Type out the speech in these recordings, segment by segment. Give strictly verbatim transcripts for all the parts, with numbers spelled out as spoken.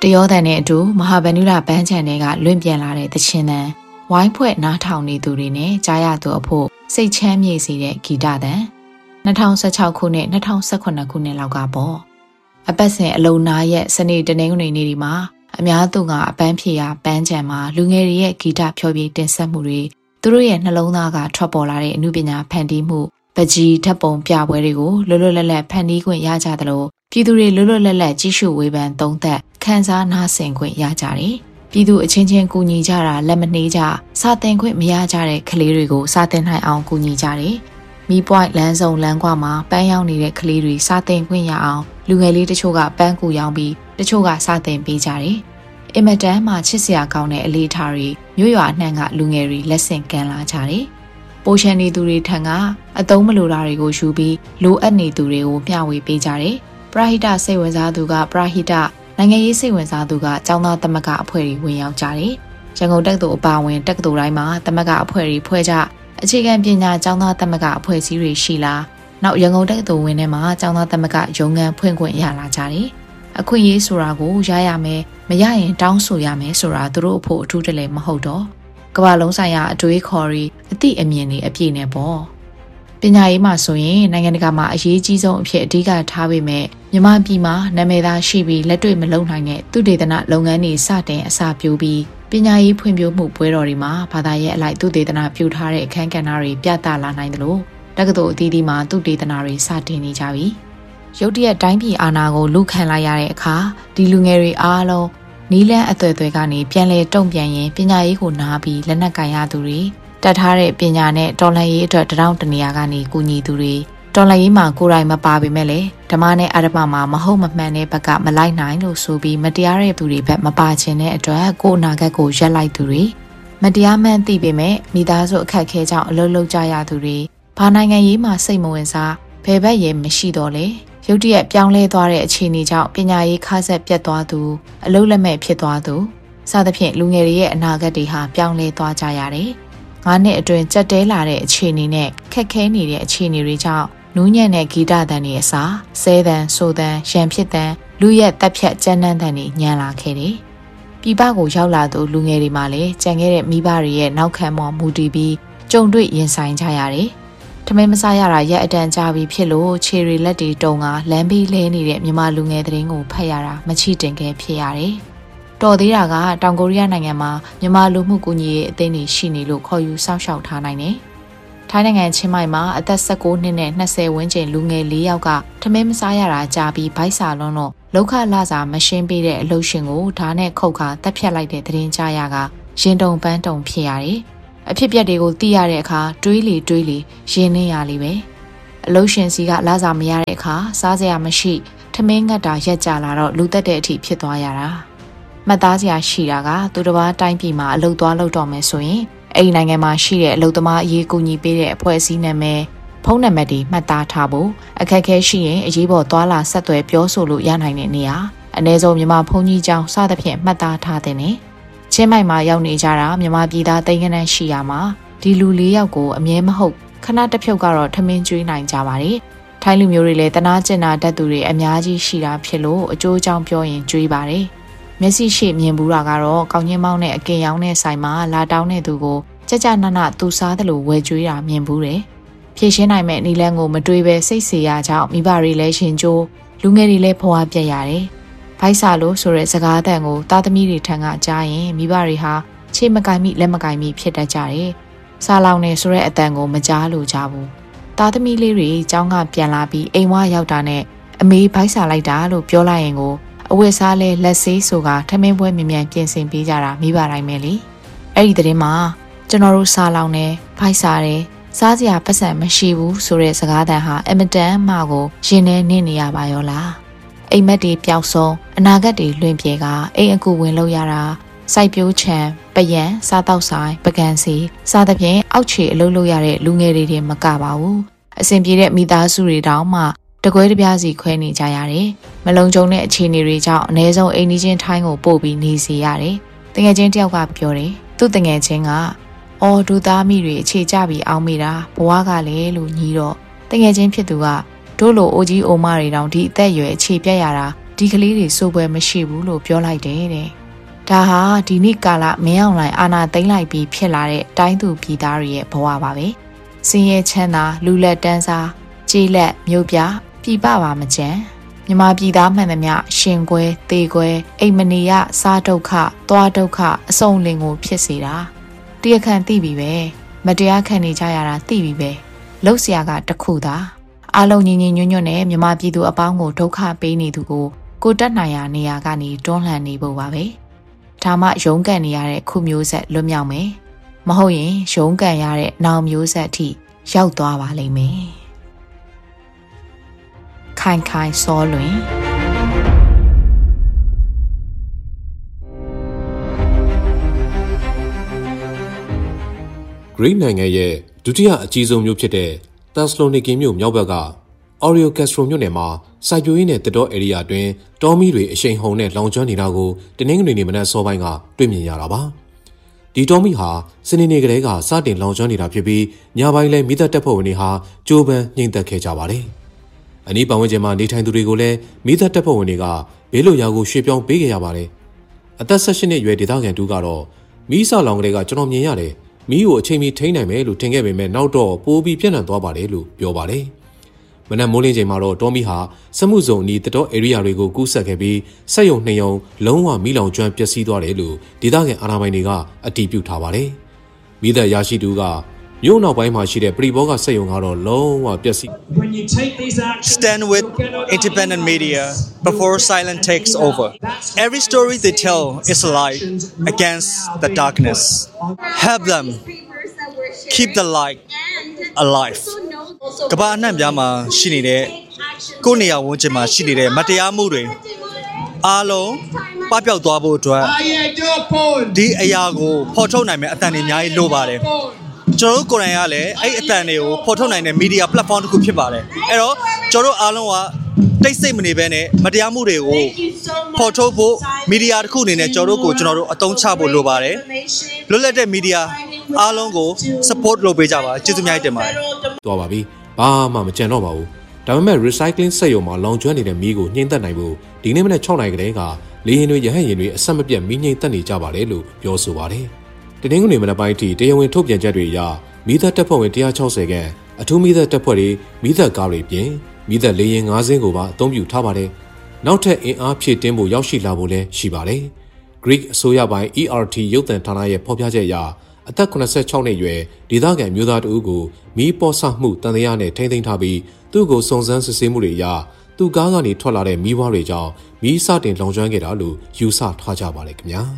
တရောတန်နဲ့အတူမဟာဗန္ဓုလပန်းချန်တွေကလွင့်ပြန်လာတဲ့သချင်းသံဝိုင်းဖွဲ့နားထောင်နေသူတွေနဲ့ကြားရသူအဖို့စိတ်ချမ်းမြေ့စေတဲ့ဂီတသံ၂၀၁၆ခုနှစ်၂၀၁၇ခုနှစ်လောက်ကပေါ့အပတ်စဉ်အလုံနာရဲ့စနေတနင်္ဂနွေနေ့ဒီမှာအများသူကအပန်းဖြေရပန်းချန်မှာလူငယ်တွေရဲ့ဂီတဖျော်ဖြေတင်ဆက်မှုတွေသူတို့ရဲ့နှလုံးသားကထွက်ပေါ်လာတဲ့အမှုပညာဖန်တီးမှုပကြီးဓာတ်ပုံပြပွဲတွေကိုလွတ်လွတ်လပ်လပ်ဖန်တီးခွင့်ရကြသလိုပြည်သူတွေလွတ်လွတ်လပ်လပ်ကြီးစုဝေဖန်သုံးသပ်ခန်းစားနားဆင်ခွင့်ရကြတယ်။ပြည်သူအချင်းချင်းကူညီကြတာလက်မနှေးကြစာသင်ခွင့်မရကြတဲ့ကလေးတွေကိုစာသင်နိုင်အောင်ကူညီကြတယ်။မီးပွိုင်းလမ်းစုံလမ်းကွာမှာပန်းရောက်နေတဲ့ကလေးတွေစာသင်ခွင့်ရအောင်လူငယ်လေးတချို့ကပန်းကူရောင်းပြီးတချို့ကစာသင်ပေးကြတယ်။အင်မတန်မှချစ်စရာကောင်းတဲ့အလေးထားတွေမြို့ရွာအနှံ့ကလူငယ်တွေလက်ဆင့်ကမ်းလာကြတယ်။ပိုရှန်နေသူတွေထံကအသုံးမလိုတာတွေကိုယူပြီးလိုအပ်နေသူတွေကိုမျှဝေပေးကြတယ်။ပရဟိတစိတ်ဝင်စားသူကပရဟိတနိုင်ငံရေးစိတ်ဝင်စားသူကကျောင်းသားသမဂ္ဂအဖွဲ့တွေဝင်ရောက်ကြတယ်။ရန်ကုန်တက္ကသိုလ်အပါအဝင်တက္ကသိုလ်တိုင်းမှာသမဂ္ဂအဖွဲ့တွေဖွဲ့ကြအခြေခံပညာကျောင်းသားသမဂ္ဂအဖွဲ့အစည်းတွေရှိလာနောက်ရန်ကုန်တက္ကသိုလ်ဝင်ထဲမှာကျောင်းသားသမဂ္ဂရုံးခန်းဖွင့်ခွင့်ရလာကြတယ်။အခွင့်အရေးဆိုတာကိုရရမယ်မရရင်တောင်းဆိုရမယ်ဆိုတာသူတို့အဖို့အထူးတလဲမဟုတ်တော့ကမ္ဘာလုံးဆိုင်ရာအတွေးခေါ်ရီအသည့်အမြင်တွေအပြည့်နဲ့ပေါ့ပညာရေးမှာဆိုရင်နိုင်ငံတကာမှာအရေးကြီးဆုံးအဖြစ်အဓိကထားပေမဲ့မြန်မာပြည်မှာနာမည်သားရှိပြီးလက်တွေ့မလုံနိုင်တဲ့သုတေသနလုပ်ငန်းတွေစတင်အစပြုပြီးပညာရေးဖွံ့ဖြိုးမှုပွဲတော်တွေမှာဘာသာရေးအလိုက်သုတေသနပြုထားတဲ့အခန်းကဏ္ဍတွေပြသလာနိုင်တယ်လို့တက္ကသိုလ်အသီးသီးမှာသုတေသနတွေစတင်နေကြပြီရုတ်တရက်တိုင်းပြည်အာဏာကိုလူခံလိုက်ရတဲ့အခါဒီလူငယ်တွေအားလုံးနီးလန်းအသွယ်သွယ်ကနေပြန်လဲတုံ့ပြန်ရင်ပညာရေးကိုနားပြီးလက်နက်ကင်ရသူတွေတတ်ထားတဲ့ပညာနဲ့တော်လှန်ရေးအတွက်တရောင်းတနေရာကနေကူညီသူတွေတော်လှန်ရေးမှာကိုယ်တိုင်မပါပေမဲ့လေဓမ္မနဲ့အဓမ္မမှာမဟုတ်မမှန်တဲ့ဘက်ကမလိုက်နိုင်လို့ဆိုပြီးမတရားတဲ့သူတွေဘက်မပါခြင်းတဲ့အတွက်ကိုယ်အနာဂတ်ကိုရက်လိုက်သူတွေမတရားမှန်းသိပေမဲ့မိသားစုအခက်အခဲကြောင့်အလုပ်လုပ်ကြရသူတွေဘာနိုင်ငံရေးမှာစိတ်မဝင်စားဘယ်ဘက်ရဲမရှိတော့လေရုတ်တရက်ပြောင်းလဲသွားတဲ့အခြေအနေကြောင့်ပညာရေးခါဆက်ပြတ်သွားသူအလုပ်လက်မဲ့ဖြစ်သွားသူစသဖြင့်လူငယ်တွေရဲ့အနာဂတ်တွေဟာပြောင်းလဲသွားကြရတယ်ငါးနှစ်အတွင်းကြက်တဲလာတဲ့အခြေအနေနဲ့ခက်ခဲနေတဲ့အခြေအနေတွေကြောင့်နူးညံ့တဲ့ဂီတသံတွေအစားဆဲသံဆိုသံရံဖြစ်သံလူရက်တက်ဖြတ်ကြမ်းတမ်းသံတွေညံလာခဲ့တယ်။ပြည်ပကိုရောက်လာသူလူငယ်တွေမှလည်းကြံခဲ့တဲ့မိဘတွေရဲ့နောက်ခံပေါ်မူတည်ပြီးကြုံတွေ့ရင်ဆိုင်ကြရတယ်။ထမင်းမစားရတာရက်အတန်ကြာပြီးဖြစ်လို့ခြေရီလက်တွေတုံကလမ်းပြီးလဲနေတဲ့မြန်မာလူငယ်သတင်းကိုဖတ်ရတာမချီတင်ခဲ့ဖြစ်ရတယ်။တော်သေးတာကတောင်ကိုရီးယားနိုင်ငံမှာမြန်မာလူမှုကူညီရေးအသင်းတွေရှိနေလို့ခေါ်ယူစောင့်ရှောက်ထားနိုင်တယ်။ထိုင်းနိုင်ငံချင်းမိုင်မှာအသက်၁၉နှစ်နဲ့၂၀ဝန်းကျင်လူငယ်၄ယောက်ကထမင်းမစားရတာကြာပြီးဗိုက်စာလွန်းတော့လောက်ခလစာမရှင်းပေးတဲ့အလုပ်ရှင်ကိုဓာတ်နဲ့ခုတ်ခါတက်ဖြတ်လိုက်တဲ့သတင်းကြားရကရင်တုံပန်းတုံဖြစ်ရတယ်။အဖြစ်ပြက်တွေကိုသိရတဲ့အခါတွေးလေတွေးလေရင်နှင်းရလိမ့်ပဲ။အလုပ်ရှင်စီကလစာမရတဲ့အခါစားစရာမရှိထမင်းငတ်တာရက်ကြလာတော့လူသက်တဲ့အထိဖြစ်သွားရတာ။မှတ်သားစရာရှိတာကသူတစ်ပါးတိုင်းပြည်မှာအလုပ်သွားလုပ်တော့မယ်ဆိုရင်အဲ့ဒီနိုင်ငံမှာရှိတဲ့အလုပ်သမားအရေးကူညီပေးတဲ့အဖွဲ့အစည်းနာမည်ဖုန်းနံပါတ်တွေမှတ်သားထားဖို့အခက်အခဲရှိရင်အရေးပေါ်သွားလာဆက်သွယ်ပြောဆိုလို့ရနိုင်တဲ့နေရာအနည်းဆုံးမြန်မာဘုန်းကြီးကျောင်းစသဖြင့်မှတ်သားထားတဲ့နေချင်းမိုင်မှာရောက်နေကြတာမြန်မာပြည်သားတိန်ခဏရှိရမှာဒီလူလေးယောက်ကိုအမြဲမဟုတ်ခဏတစ်ဖြုတ်ကတော့ထမင်းကျွေးနိုင်ကြပါတယ်ထိုင်းလူမျိုးတွေလည်းတနာကျင်နာတတ်သူတွေအများကြီးရှိတာဖြစ်လို့အကျိုးအကြောင်းပြောရင်ကျွေးပါတယ်မျက်စိရှိမြင်ဘူးတာကတော့ကောင်းချင်းမောင်းနဲ့အကင်ရောင်းတဲ့ဆိုင်မှာလာတောင်းတဲ့သူကိုကြကြနနသူစားတယ်လို့ဝယ်ကြွေးတာမြင်ဘူးတယ်ဖြည့်ရှင်းနိုင်မဲ့နီလန်းကိုမတွေးပဲစိတ်စေရကြောင်းမိဘတွေလည်းရှင်ကျိုးလူငယ်တွေလည်းဘဝပြတ်ရတယ်ဗိုက်စာလို့ဆိုတဲ့စကားအသံကိုသားသမီးတွေထံကကြားရင်မိဘတွေဟာခြေမကင်မိလက်မကင်မိဖြစ်တတ်ကြတယ်စားလောင်နေဆိုတဲ့အသံကိုမကြားလို့ကြဘူးသားသမီးလေးတွေကျောင်းကပြန်လာပြီးအိမ်ဝရောက်တာနဲ့အမေဗိုက်စာလိုက်တာလို့ပြောလိုက်ရင်ကိုအဝတ်စားလဲလက်ဆေးဆိုကထမင်းပွဲမြ мян ပြင်ဆင်ပေးကြတာမိဘတိုင်းပဲလေအဲ့ဒီတဲ့မှာကျွန်တော်တို့စားလောင်နေဖိုက်စားတယ်စားစရာပတ်စံမရှိဘူးဆိုတဲ့စကားသံဟာအမတန်မှကိုရင်ထဲနင်းနေရပါရောလားအိမ်မက်တွေပျောက်ဆုံးအနာဂတ်တွေလွင်ပြေကအိမ်အကူဝင်လို့ရတာစိုက်ပျိုးချံပယံစားတောက်ဆိုင်ပကံစီစားသဖြင့်အောက်ခြေအလုပ်လုပ်ရတဲ့လူငယ်တွေတွေမကပါဘူးအဆင်ပြေတဲ့မိသားစုတွေတောင်မှတကွဲတပြားစီခွဲနေကြရတယ်မလုံခြုံတဲ့အခြေအနေတွေကြောင့်အ ਨੇ ဆုံးအိမ်ကြီးချင်းထိုင်းကိုပို့ပြီးနေစီရတယ်တကယ်ချင်းတယောက်ကပြောတယ်သူ့တကယ်ချင်းကအော်ဒူသားမိတွေအခြေကျပြီးအောင်မိတာဘဝကလည်းလို့ညီတော့တကယ်ချင်းဖြစ်သူကတို့လိုအိုကြီးအိုမတွေတောင်ဒီအသက်အရွယ်အခြေပြတ်ရတာဒီဒီကလေးတွေစိုးပွဲမရှိဘူးလို့ပြောလိုက်တယ်တဲ့ဒါဟာဒီနေ့ကာလမင်းအောင်လှိုင်အာဏာသိမ်းလိုက်ပြီးဖြစ်လာတဲ့တိုင်းသူပြည်သားတွေရဲ့ဘဝပါပဲစင်ရဲချမ်းသာလူလက်တန်းစားကြေးလက်မြို့ပြပြည်ပပါမကျန်မြမပြည်သားမှန်သမျှရှင်ကွဲတေကွဲအိမ်မနေရစားဒုက္ခသွားဒုက္ခအစုံလင်ကိုဖြစ်စေတာတရားခံသိပြီပဲမတရားခံနေကြရတာသိပြီပဲလှုပ်เสียကတခုသာအလုံးညီညီညွတ်ညွတ်နဲ့မြမပြည်သူအပေါင်းကိုဒုက္ခပေးနေသူကိုကိုတက်နိုင်ရာနေရာကနေတွန်းလှန်နေဖို့ပါပဲဒါမှရုန်းကန်နေရတဲ့ခုမျိုးဆက်လွတ်မြောက်မယ်မဟုတ်ရင်ရုန်းကန်ရတဲ့နောင်မျိုးဆက်အထိရောက်သွားပါလိမ့်မယ်ခိုင်ခိုင်စောလွင် Greek နိုင်ငံရဲ့ဒုတိယအကြီးဆုံးမြို့ဖြစ်တဲ့ Thessaloniki မြို့မြောက်ဘက်က Orio Castro မြို့နယ်မှာစိုက်ပျိုးရေးနဲ့တတော် area အတွင်းတောမီတွေအရှိန်ဟုန်နဲ့လောင်ကျွမ်းနေတာကိုတနင်္ဂနွေနေ့မနက်စောပိုင်းကတွေ့မြင်ရတာပါ။ဒီတောမီဟာစနေနေ့ကလေးကစတင်လောင်ကျွမ်းနေတာဖြစ်ပြီးညပိုင်းလဲမိသက်တပ်ဖွဲ့ဝင်တွေဟာကြိုးပမ်းနှိမ့်သက်ခဲ့ကြပါတယ်။အနီးပတ်ဝန်းကျင်မှာနေထိုင်သူတွေကိုလည်းမိသက်တပ်ဖွဲ့ဝင်တွေကဘေးလွတ်ရာကိုရွှေ့ပြောင်းပေးခဲ့ရပါတယ်။အသက်၁၈နှစ်အရွယ်ဒေသခံတူကတော့မီးစလောင်ကလေးကကျွန်တော်မြင်ရတယ်။မီးကိုအချိန်မီထိန်းနိုင်မယ်လို့ထင်ခဲ့ပေမဲ့နောက်တော့ပိုးပြီးပြန့်နှံ့သွားပါတယ်လို့ပြောပါတယ်။မနက်မိုးလင်းချိန်မှာတော့တောမီဟာစမှုစုံအနီးတတော် area တွေကိုကူးဆက်ခဲ့ပြီးစက်ရုံနှစ်ရုံလုံးဝမီးလောင်ကျွမ်းပျက်စီးသွားတယ်လို့ဒေသခံအာဏာပိုင်တွေကအတည်ပြုထားပါတယ်။မိသက်ရရှိသူကမြို့နောက်ပိုင်းမှာရှိတဲ့ပရိဘောဂစက်ရုံကတော့လုံးဝပျက်စီး Stand with independent media before silence takes over. Every story they tell is a light against the darkness. Help them keep the light alive. ကမ္ဘာအနှံ့ပြားမှာရှိနေတဲ့ကိုယ်နေရာဝန်းကျင်မှာရှိနေတဲ့မတရားမှုတွေအားလုံးပပျောက်သွားဖို့အတွက်ဒီအရာကိုဖော်ထုတ်နိုင်မယ့်အသံတွေအများကြီးလိုပါတယ်ကျွန်တော်တို့ကိုယ်တိုင်ကလည်းအဲ့အသံတွေကိုဖော်ထုတ်နိုင်တဲ့ media platform တစ်ခုဖြစ်ပါတယ်အဲ့တော့ကျွန်တော်တို့အားလုံးကတိတ်ဆိတ်မနေဘဲနဲ့မတရားမှုတွေကိုဖော်ထုတ်ဖို့ media တစ်ခုအနေနဲ့ကျွန်တော်တို့ကိုကျွန်တော်တို့အသုံးချဖို့လိုပါတယ်လွတ်လပ်တဲ့ media အားလုံးကို support လုပ်ပေးကြပါကျေးဇူးများတင်ပါတယ်သွားပါပြီဘာမှမကြံတော့ပါဘူးဒါပေမဲ့ recycling စက်ရုံမှာလောင်ကျွမ်းနေတဲ့မီးကိုညှိမ့်သက်နိုင်ဖို့ဒီနေ့မနက်၆နာရီကတည်းကလေယာဉ်တွေရဟတ်ယာဉ်တွေအဆက်မပြတ်မီးငြိမ့်သက်နေကြပါတယ်လို့ပြောဆိုပါတယ်တနင်္ဂနွေမနက်ပိုင်းထိတရားဝင်ထုတ်ပြန်ချက်တွေအရမီးသက်တပ်ဖွဲ့ဝင်၁၆၀ခန့်အထူးမီးသက်တပ်ဖွဲ့တွေမီးသက်ကားတွေပြင်မီးသက်လေယာဉ်၅စင်းကိုပါအသုံးပြုထားပါတယ်နောက်ထပ်အင်အားဖြည့်တင်းဖို့ရောက်ရှိလာဖို့လည်းရှိပါတယ် Greek အစိုးရပိုင်း E R T ရုပ်သံဌာနရဲ့ဖော်ပြချက်အရအသက်၇၆နှစ်အရွယ်ဒေသခံမျိုးသားတဦးကိုမီးပေါ်ဆမှုတန်တရားနဲ့ထိန်းသိမ်းထားပြီးသူ့ကိုစုံစမ်းစစ်ဆေးမှုတွေအရသူ့ကားကနေထွက်လာတဲ့မီးပွားတွေကြောင့်မီးစတင်လောင်ကျွမ်းခဲ့တာလို့ယူဆထားကြပါလေခင်ဗျာ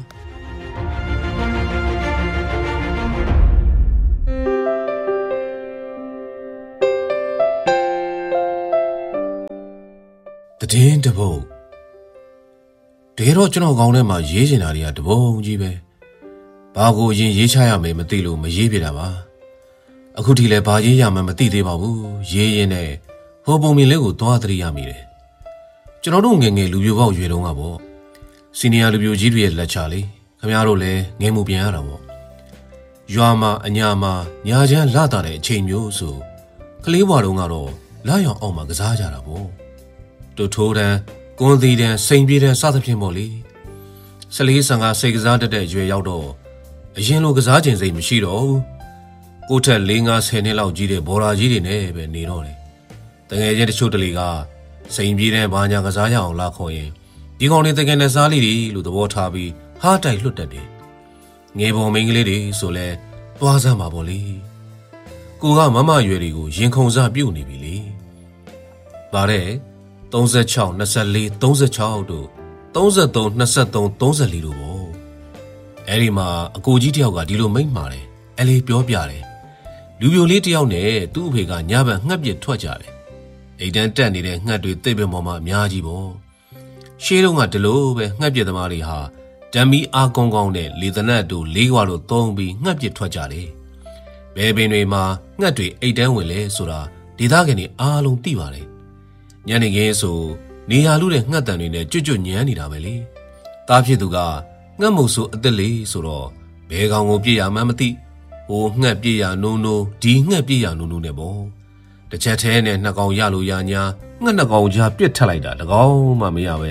တည်င်းတပုတ်တကယ်တော့ကျွန်တော်ကောင်းထဲမှာရေးချင်တာတွေကတပုံကြီးပဲဘာကိုရင်ရေးချရမယ်မသိလို့မရေးပြတာပါအခုထိလည်းဘာရေးရမှမသိသေးပါဘူးရေးရင်းနဲ့ဟိုပုံမြင်လေးကိုသွားသတိရမိတယ်ကျွန်တော်တို့ငယ်ငယ်လူပြိုပေါက်ရွေတုံးကပေါ့စီနီယာလူပြိုကြီးတွေရဲ့လက်ချလေးခင်ဗျားတို့လည်းငယ်မှုပြန်ရတာပေါ့ရွာမှာအညာမှာညာချမ်းလာတာတဲ့အချိန်မျိုးဆိုကလေးဘွားတုံးကတော့လာရောင်အောင်မှာကစားကြတာပေါ့တို့ထိုးတန်းကွန်သီတန်းစိန်ပြေးတန်းစသဖြင့်ပေါ့လေဆလေးဆန်ကစိတ်ကစားတတ်တဲ့ရွယ်ရောက်တော့အရင်လိုကစားခြင်းစိတ်မရှိတော့ဘူးကိုထက်၄၅ဆယ်နှစ်လောက်ကြီးတဲ့ဘော်ရာကြီးတွေနဲ့ပဲနေတော့တယ်တငယ်ချင်းတချို့တလေကစိန်ပြေးတန်းဘာညာကစားရအောင်လာခေါ်ရင်ဒီကောင်လေးတကယ်နဲ့စားလိတွေလို့သဘောထားပြီးဟားတိုက်လွတ်တတ်တယ်ငယ်ပေါ်မိန်းကလေးတွေဆိုလဲသွားစမ်းပါပေါ့လေကိုကမမရွယ်တွေကိုရင်ခုန်စားပြုတ်နေပြီလေဗါတဲ့၃၆ ၂၄ ၃၆တို့၃၃ ၂၃ ၃၄တို့ပေါ့အဲ့ဒီမှာအကိုကြီးတယောက်ကဒီလိုမိန့်မာတယ်အဲ့လေးပြောပြတယ်လူပြိုလေးတယောက်နဲ့သူ့အဖေကညဘက်ငှက်ပစ်ထွက်ကြတယ်အိမ်တန်းတက်နေတဲ့ငှက်တွေတိတ်ပင်ပေါ်မှာအများကြီးပေါ့ရှေးတုန်းကဒီလိုပဲငှက်ပစ်သမားတွေဟာဓမီအားကောင်းကောင်းနဲ့လေသနတ်တို့လေးခွာတို့သုံးပြီးငှက်ပစ်ထွက်ကြတယ်ဘယ်ပင်တွေမှာငှက်တွေအိတ်တန်းဝင်လဲဆိုတာဒေသခံတွေအားလုံးသိပါတယ်ညနေခင်းဆိုနေရာလူတဲ့ငှက်တန်တွေနဲ့ကြွကြွညမ်းနေတာပဲလေတားဖြစ်သူကငှက်မုတ်ဆိုအသက်လေးဆိုတော့ဘဲကောင်ကိုပြည့်ရမှန်းမသိဟိုငှက်ပြည့်ရနိုးနိုးဒီငှက်ပြည့်ရနိုးနိုးနဲ့ပေါ့တစ်ချက်သေးနဲ့နှစ်ကောင်ရလို့ရညာငှက်နှစ်ကောင်ကြားပြစ်ထက်လိုက်တာတကောင်မှမရပဲ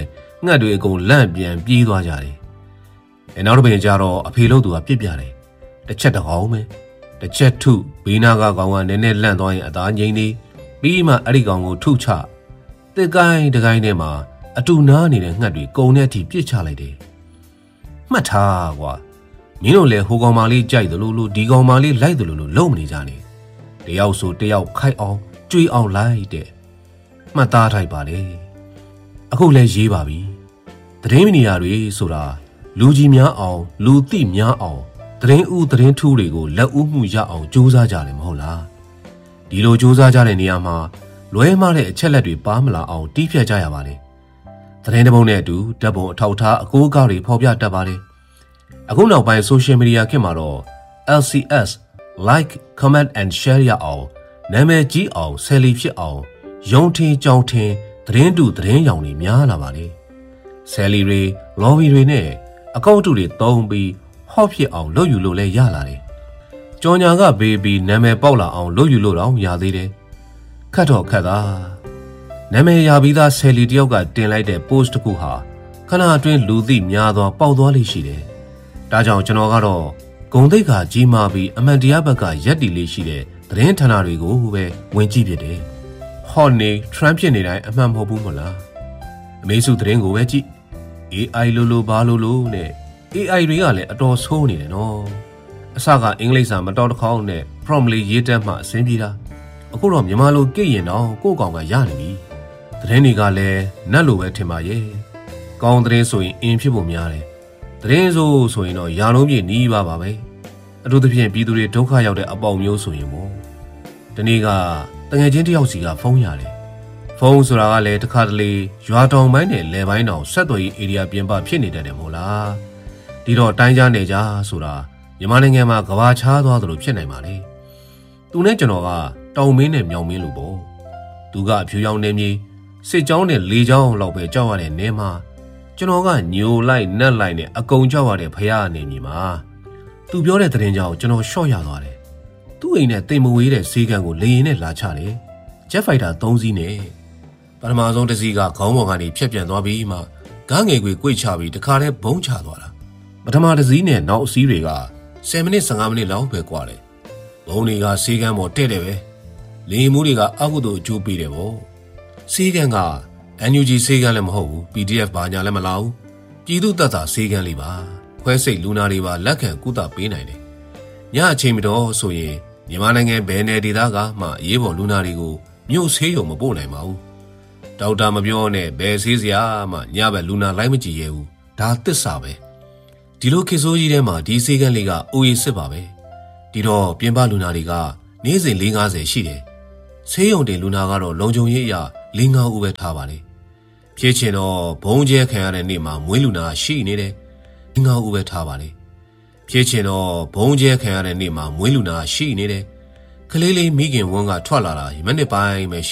ငှက်တွေအကုန်လန့်ပြန်ပြေးသွားကြတယ်အဲနောက်တစ်ပင်ကျတော့အဖေလို့သူကပြစ်ပြတယ်တစ်ချက်တစ်ကောင်ပဲတစ်ချက်ထုဘေးနာကကောင်ကနည်းနည်းလန့်သွားရင်အသားငိမ့်နေပြီးမှအဲ့ဒီကောင်ကိုထုချတစ်ကိုင်းတစ်ကိုင်းထဲမှာအတူနားနေတဲ့ငှက်တွေကုံတဲ့အထိပြစ်ချလိုက်တယ်မှတ်ထားကွာမင်းတို့လည်းဟိုကောင်မလေးကြိုက်တယ်လို့လို့ဒီကောင်မလေးလိုက်တယ်လို့လို့လုံးမနေကြနဲ့တယောက်ဆိုတယောက်ခိုက်အောင်ကြွေးအောင်လိုက်တဲ့မှတ်သားထိုက်ပါလေအခုလည်းရေးပါပြီသတင်းမီဒီယာတွေဆိုတာလူကြီးများအောင်လူသိများအောင်သတင်းဥသတင်းထူးတွေကိုလက်ဦးမှုရအောင်စူးစမ်းကြတယ်မဟုတ်လားဒီလိုစူးစမ်းကြတဲ့နေရာမှာလွဲမှားတဲ့အချက်လက်တွေပါမလာအောင်တီးဖြတ်ကြရပါလေသတင်းတပုံနဲ့အတူဓာတ်ပုံအထောက်ထားအကိုးအကောက်တွေဖော်ပြတတ်ပါလေအခုနောက်ပိုင်း social media ခေတ်မှာတော့ L C S like comment and share ရအောင်နာမည်ကြီးအောင်ဆယ်လီဖြစ်အောင်ယုံထင်ကြောင်ထင်သတင်းတူသတင်းရောင်တွေများလာပါလေဆယ်လီတွေ lobby တွေနဲ့အကောင့်တူတွေသုံးပြီးဟော့ဖြစ်အောင်လုပ်ယူလို့လည်းရလာတယ်ကြော်ညာကဘေးပြီးနာမည်ပေါက်လာအောင်လုပ်ယူလို့တော့ရသေးတယ်ခတ်တော့ခတ်တာနာမည်ရပြီးသားဆယ်လီတယောက်ကတင်လိုက်တဲ့ post တစ်ခုဟာခဏအတွင်းလူသိများသွားပေါက်သွားလိမ့်ရှိတယ်ဒါကြောင့်ကျွန်တော်ကတော့ဂုံတိတ်ခါကြီးမာပြီးအမှန်တရားဘက်ကရက်တီလေးရှိတဲ့သတင်းဌာနတွေကိုပဲဝင်ကြည့်ဖြစ်တယ်ဟော့နေ Trump ဖြစ်နေတိုင်းအမှန်မဟုတ်ဘူးမလားအမေစုသတင်းကိုပဲကြည့် A I လို့လို့ဘာလို့လို့နဲ့ A I တွေကလည်းအတော်ဆိုးနေတယ်နော်အစကအင်္ဂလိပ်စာမတော်တခေါက်နဲ့ prompt လေးရေးတက်မှအဆင်ပြေတာအခုတော့မြန်မာလိုကြည့်ရင်တော့ကိုယ့်ကောင်ကရနေပြီသတင်းတွေကလည်းနတ်လိုပဲထင်ပါရဲ့ကောင်းသတင်းဆိုရင်အင်ဖြစ်ဖို့များတယ်သတင်းဆိုဆိုရင်တော့ယာလုံးပြည့်နီးပါပါပဲအထူးသဖြင့်ပြည်သူတွေဒုက္ခရောက်တဲ့အပေါင်မျိုးဆိုရင်ပေါ့ဒီနေ့ကတငယ်ချင်းတယောက်စီကဖုန်းရတယ်ဖုန်းဆိုတာကလည်းတစ်ခါတလေရွာတောင်ပိုင်းနဲ့လယ်ပိုင်းတောင်ဆက်သွယ်ရေးဧရိယာပြင်ပဖြစ်နေတတ်တယ်မို့လားဒီတော့တိုင်းကြားနေကြဆိုတာမြန်မာနိုင်ငံမှာကဘာချားသွားသလိုဖြစ်နိုင်ပါလေသူနဲ့ကျွန်တော်ကတောင်မင်းနဲ့မြောင်မင်းလိုပေါ့သူကအဖြူရောင်နေမြေစစ်ကြောင်းနဲ့လေကြောင်းလောက်ပဲကြောက်ရတဲ့နေမှာကျွန်တော်ကညိုလိုက်နက်လိုက်နဲ့အကုံကြောက်ရတဲ့ဖရားအနေမြေမှာသူပြောတဲ့သတင်းကြောင့်ကျွန်တော်ရှော့ရသွားတယ်သူ့အိမ်နဲ့တိမ်မဝေးတဲ့ဈေးကန်ကိုလေရင်နဲ့လာချတယ်ဂျက်ဖိုက်တာသုံးစီးနဲ့ပထမဆုံးတစ်စီးကခေါင်းပေါ်ကနေဖြတ်ပြန်သွားပြီးမှကားငယ်ကွေကွေ့ချပြီးတခါတည်းဘုံချသွားတာပထမတစ်စီးနဲ့နောက်အစီးတွေကဆယ်မိနစ်ဆယ်ငါးမိနစ်လောက်ပဲကွာတယ်ဘုံတွေကဈေးကန်ပေါ်တဲ့တယ်ပဲလေမှုတွေကအကုသို့အကျိုးပေးတယ်ပေါ့ဈေးကန်က N U G ဈေးကန်လည်းမဟုတ်ဘူး P D F ဘာညာလည်းမလာဘူးပြည်သူတပ်သားဈေးကန်လေးပါခွဲစိတ်လူနာတွေပါလက်ခံကုသပေးနိုင်တယ်ညအချိန်မတော်ဆိုရင်မြန်မာနိုင်ငံဘယ်နယ်ဒေသကမှအရေးပေါ်လူနာတွေကိုမြို့ဆေးရုံမပို့နိုင်ပါဘူးဒေါက်တာမပြောနဲ့ဘယ်ဆေးစရာမှညဘက်လူနာလိုက်မကြည့်ရဘူးဒါသစ္စာပဲဒီလိုခေတ်ဆိုးကြီးထဲမှာဒီဆေးကန်လေးကအိုရီစစ်ပါပဲဒီတော့ပြင်ပလူနာတွေကနေ့စဉ်၄၅၀ရှိတယ်ဆေးရုံတင်လူနာကတော့လုံခြုံရေးအရ၄၅ဦးပဲထားပါလေဖြစ်ချင်တော့ဘုံကျဲခံရတဲ့နေ့မှာမွေးလူနာရှိနေတယ်၄၅ဦးပဲထားပါလေဖြစ်ချင်တော့ဘုံကျဲခံရတဲ့နေ့မှာမွေးလူနာရှိနေတယ်ကလေးလေးမိခင်ဝန်းကထွက်လာတာမိနစ်ပိုင်းပဲ